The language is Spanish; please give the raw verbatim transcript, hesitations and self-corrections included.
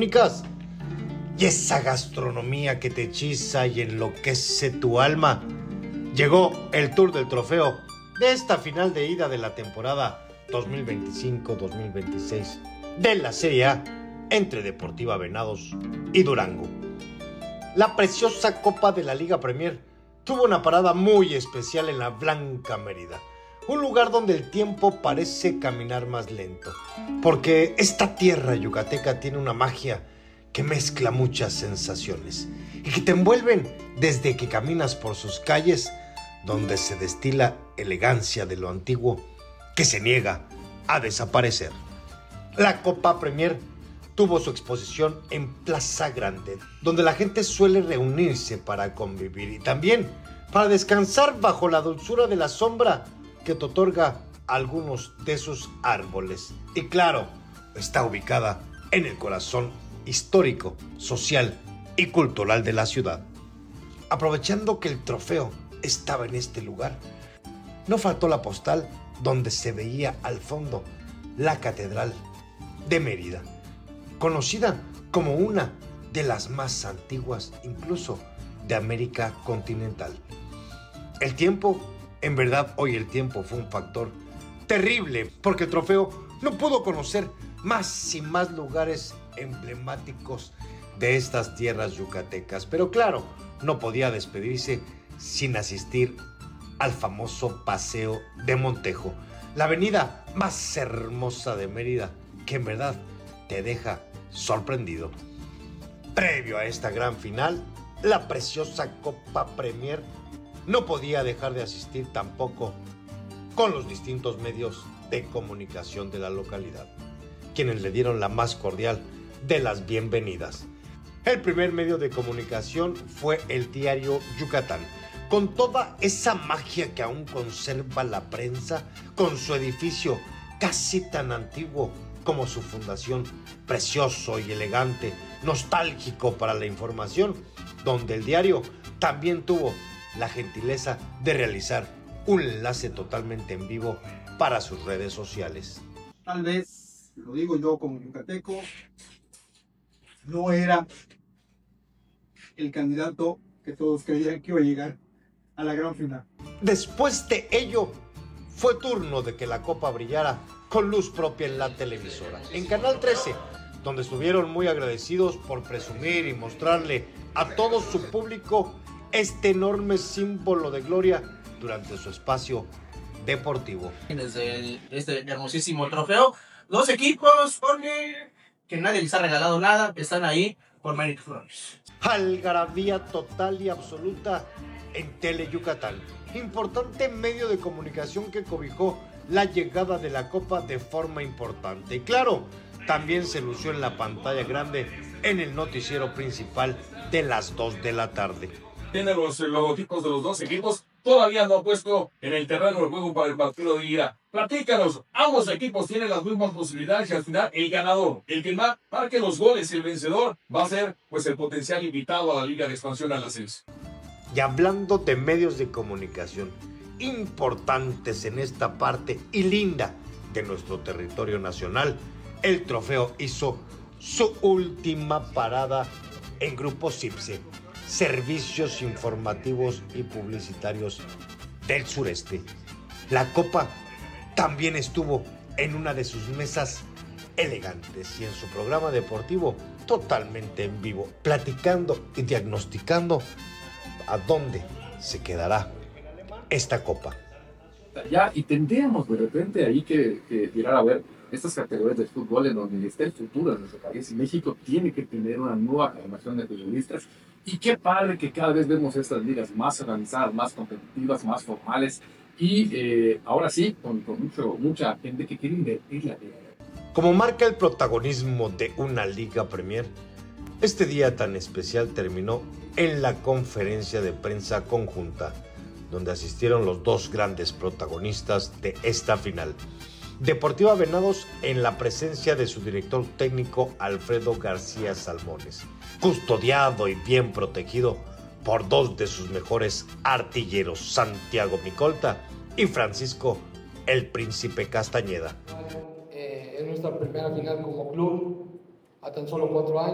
gastronómicas y esa gastronomía que te hechiza y enloquece tu alma. Llegó el tour del trofeo de esta final de ida de la temporada dos mil veinticinco dos mil veintiséis de la Serie A entre Deportiva Venados y Durango. La preciosa Copa de la Liga Premier tuvo una parada muy especial en la Blanca Mérida, un lugar donde el tiempo parece caminar más lento, porque esta tierra yucateca tiene una magia que mezcla muchas sensaciones y que te envuelven desde que caminas por sus calles, donde se destila elegancia de lo antiguo que se niega a desaparecer. La Copa Premier tuvo su exposición en Plaza Grande, donde la gente suele reunirse para convivir y también para descansar bajo la dulzura de la sombra que te otorga algunos de sus árboles. Y claro, está ubicada en el corazón histórico, social y cultural de la ciudad. Aprovechando que el trofeo estaba en este lugar, no faltó la postal donde se veía al fondo la Catedral de Mérida, conocida como una de las más antiguas incluso de América continental. El tiempo, en verdad hoy el tiempo fue un factor terrible, porque el trofeo no pudo conocer más y más lugares emblemáticos de estas tierras yucatecas, pero claro, no podía despedirse sin asistir al famoso Paseo de Montejo, la avenida más hermosa de Mérida, que en verdad te deja sorprendido. Previo a esta gran final, la preciosa Copa Premier no podía dejar de asistir tampoco con los distintos medios de comunicación de la localidad, quienes le dieron la más cordial de las bienvenidas. El primer medio de comunicación fue el diario Yucatán, con toda esa magia que aún conserva la prensa, con su edificio casi tan antiguo como su fundación, precioso y elegante, nostálgico para la información, donde el diario también tuvo la gentileza de realizar un enlace totalmente en vivo para sus redes sociales. Tal vez, lo digo yo como yucateco, no era el candidato que todos creían que iba a llegar a la gran final. Después de ello, fue turno de que la copa brillara con luz propia en la televisora, en Canal trece, donde estuvieron muy agradecidos por presumir y mostrarle a todo su público este enorme símbolo de gloria durante su espacio deportivo. Desde el, este hermosísimo trofeo, dos equipos porque que nadie les ha regalado nada, que están ahí por méritos propios. Algarabía total y absoluta en Tele Yucatán, importante medio de comunicación que cobijó la llegada de la Copa de forma importante. Y claro, también se lució en la pantalla grande en el noticiero principal de las dos de la tarde. Tiene los logotipos de los dos equipos, todavía no ha puesto en el terreno de juego para el partido de ida. Platícanos, ambos equipos tienen las mismas posibilidades y al final el ganador, el que más marque los goles, el vencedor, va a ser pues el potencial invitado a la Liga de Expansión al ascenso. Y hablando de medios de comunicación importantes en esta parte y linda de nuestro territorio nacional, el trofeo hizo su última parada en Grupo CIPSE, Servicios Informativos y Publicitarios del Sureste. La Copa también estuvo en una de sus mesas elegantes y en su programa deportivo totalmente en vivo, platicando y diagnosticando a dónde se quedará esta Copa. Ya, y tendríamos de repente ahí que, que tirar a ver estas categorías de fútbol en donde está el futuro de nuestro país. Y México tiene que tener una nueva formación de futbolistas. Y qué padre que cada vez vemos estas ligas más organizadas, más competitivas, más formales. Y eh, ahora sí, con, con mucho, mucha gente que quiere invertir la liga. Como marca el protagonismo de una Liga Premier, este día tan especial terminó en la conferencia de prensa conjunta, donde asistieron los dos grandes protagonistas de esta final. Deportiva Venados en la presencia de su director técnico Alfredo García Salmones, custodiado y bien protegido por dos de sus mejores artilleros, Santiago Micolta y Francisco el Príncipe Castañeda. Eh, es nuestra primera final como club a tan solo cuatro años.